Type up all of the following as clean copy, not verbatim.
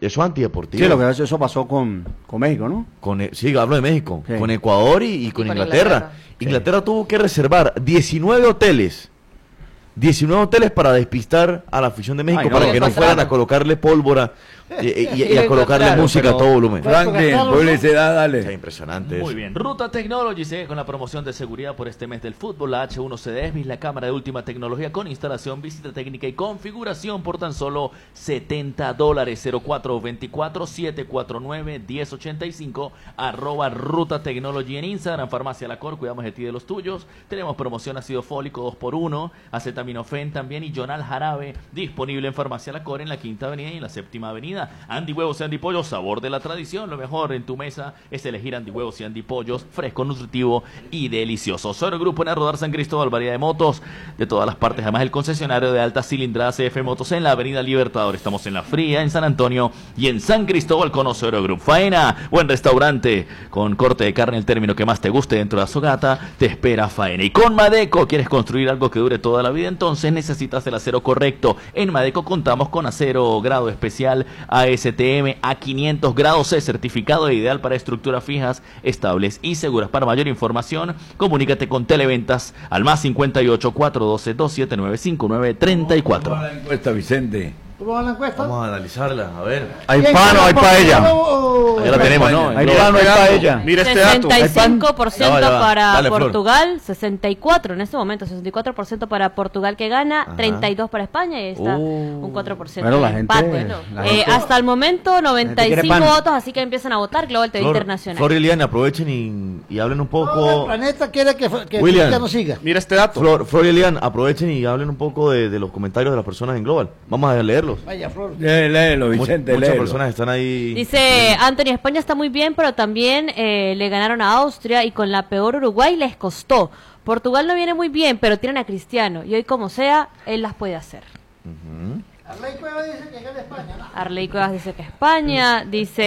Eso es antideportivo. Sí, lo que eso pasó con México, ¿no? Sí, hablo de México. Sí. Con Ecuador y con Inglaterra. Inglaterra tuvo que reservar 19 hoteles. 19 hoteles para despistar a la afición de México, para que no fueran a colocarle pólvora y a colocarle música a todo volumen. Franklin, publicidad, dale. Está impresionante eso. Muy bien. Ruta Technology sigue con la promoción de seguridad por este mes del fútbol. La H1C de Esbis, la cámara de última tecnología con instalación, visita técnica y configuración por tan solo $70. 0424-749-1085 @Ruta Technology en Instagram. Farmacia La Cor, cuidamos de ti y de los tuyos. Tenemos promoción ácido fólico 2x1, acetaminofén también y Jonal Jarabe, disponible en Farmacia La Cor en la Quinta Avenida y en la Séptima Avenida. Andy Huevos y Andy Pollos, sabor de la tradición. Lo mejor en tu mesa es elegir Andy Huevos y Andy Pollos, fresco, nutritivo y delicioso. Solo Grupo en Rodar San Cristóbal, variedad de motos de todas las partes. Además, el concesionario de alta cilindrada CF Motos en la Avenida Libertador. Estamos en La Fría, en San Antonio y en San Cristóbal con Oro Group. Faena, buen restaurante con corte de carne, el término que más te guste dentro de Azogata, te espera Faena. Y con Madeco, ¿quieres construir algo que dure toda la vida? Entonces necesitas el acero correcto. En Madeco contamos con acero grado especial ASTM a 500 grados C, certificado e ideal para estructuras fijas, estables y seguras. Para mayor información, comunícate con Televentas al +58 412 279 5934. ¿Cómo va la encuesta, Vicente? ¿Cómo va la encuesta? Vamos a analizarla, a ver. Hay pan o hay paella. Ahí la tenemos, ¿no? Hay pan o hay paella. Mira este dato. 65% para Dale, Portugal, 64% en este momento, 64% para Portugal que gana, 32% para España y ahí está un 4% Bueno, la de gente- empate. la gente- Hasta el momento gente quiere 95 pan. votos, así que empiezan a votar Global TV Internacional. Flor y Eliana, aprovechen y hablen un El poco. planeta quiere que William. Cristiano siga. Mira este dato. Flor y Eliana, aprovechen y hablen un poco de los comentarios de las personas en Global. Vamos a leerlos. Vaya, Flor. Léelo, Vicente, Muchas léelo. personas están ahí. Dice Anthony, España está muy bien, pero también le ganaron a Austria y con la peor Uruguay les costó. Portugal no viene muy bien, pero tienen a Cristiano y hoy como sea, él las puede hacer. Arley Cueva dice que gana España. ¿No? Arley Cuevas dice que España,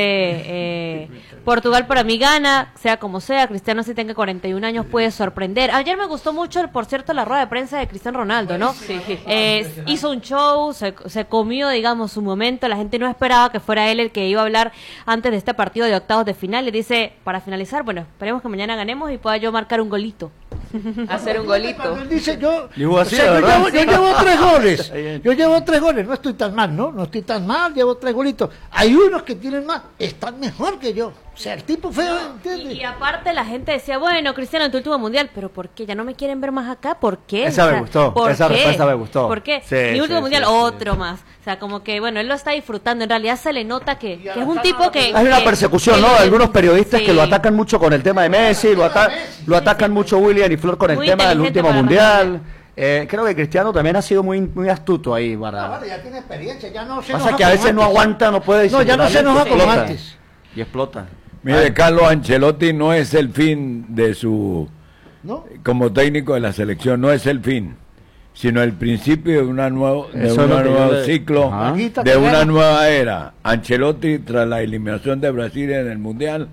dice Portugal para mí gana, sea como sea, Cristiano si tenga 41 años puede sorprender. Ayer me gustó mucho, por cierto, la rueda de prensa de Cristiano Ronaldo, ¿no? Sí. Hizo un show, se comió, digamos, su momento, la gente no esperaba que fuera él el que iba a hablar antes de este partido de octavos de final, y dice, para finalizar, bueno, esperemos que mañana ganemos y pueda yo marcar un golito. Hacer un golito. Él dice yo, Digo así, o sea, ¿verdad? yo llevo 3 goles. Yo llevo 3 goles. No estoy tan mal, ¿no? No estoy tan mal. Llevo 3 golitos. Hay unos que tienen más. Están mejor que yo. O sea, el tipo feo, ¿entiendes? Y aparte la gente decía, bueno, Cristiano en tu último mundial, pero ¿por qué? ¿Ya no me quieren ver más acá? ¿Por qué? Esa me gustó, ¿por esa qué? respuesta me gustó. ¿Por qué? Sí, Mi último sí, mundial, sí, sí. otro más. O sea, como que, bueno, él lo está disfrutando. En realidad se le nota que es un tipo que... Hay una persecución, ¿no? lo- Algunos periodistas sí. que lo atacan mucho con el tema de Messi, lo atacan mucho William y Flor con el Muy tema del inteligente último para mundial. Creo que Cristiano también ha sido muy astuto ahí para... Ahora ya tiene experiencia. Ya no se Pasa enoja que a como veces no antes. aguanta, no puede No, ya no se enoja como explota. antes. Y explota. Mire, Carlos Ancelotti no es el fin de su... ¿No? Como técnico de la selección, no es el fin, sino el principio de una nuevo Eso es lo que yo nuevo le- ciclo, Ajá. de una nueva era. Ancelotti, tras la eliminación de Brasil en el Mundial,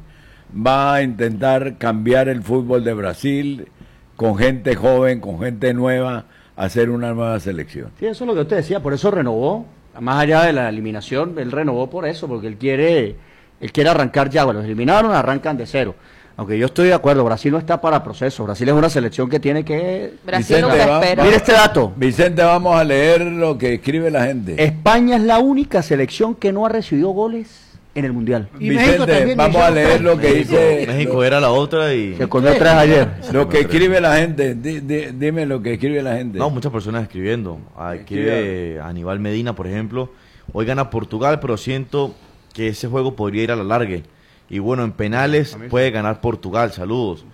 va a intentar cambiar el fútbol de Brasil con gente joven, con gente nueva, hacer una nueva selección. Sí, eso es lo que usted decía, por eso renovó, más allá de la eliminación, él renovó por eso, porque él quiere arrancar ya, bueno, los eliminaron, arrancan de cero. Aunque yo estoy de acuerdo, Brasil no está para proceso, Brasil es una selección que tiene que... Brasil Vicente, nunca va- espera. Mire este dato, Vicente, vamos a leer lo que escribe la gente. España es la única selección que no ha recibido goles en el Mundial. Y México Vicente, también vamos hizo- a leer lo que dice... México era la otra y... Se comió 3 ayer. Lo que escribe la gente, dime lo que escribe la gente. No, muchas personas escribiendo. Escribe Aníbal Medina, por ejemplo. Hoy gana Portugal, pero siento que ese juego podría ir a la larga. Y bueno, en penales puede ganar Portugal. Saludos.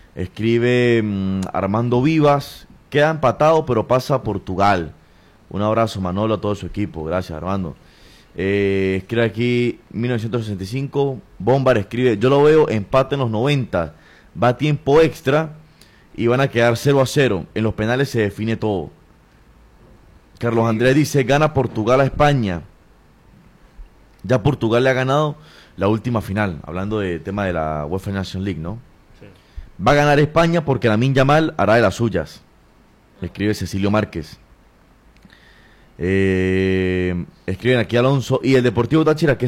Escribe Armando Vivas. Queda empatado, pero pasa Portugal. Un abrazo, Manolo, a todo su equipo. Gracias, Armando. Escribe aquí 1965. Bombar escribe, yo lo veo empate en los 90. Va a tiempo extra y van a quedar 0-0. En los penales se define todo. Carlos Andrés dice, gana Portugal a España. Ya Portugal le ha ganado la última final, hablando del tema de la UEFA Nations League, ¿no? Sí. Va a ganar España porque Lamine Yamal hará de las suyas. Escribe Cecilio Márquez. Escriben aquí Alonso. Y el Deportivo Táchira, que